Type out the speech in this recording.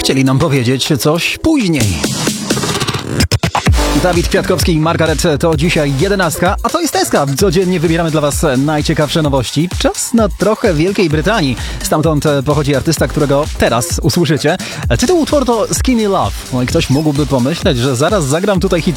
chcieli nam powiedzieć coś później. Dawid Kwiatkowski i Margaret to dzisiaj 11, a to jest Teska. Codziennie wybieramy dla Was najciekawsze nowości. Czas na trochę Wielkiej Brytanii. Stamtąd pochodzi artysta, którego teraz usłyszycie. Tytuł utworu to Skinny Love. No i ktoś mógłby pomyśleć, że zaraz zagram tutaj hit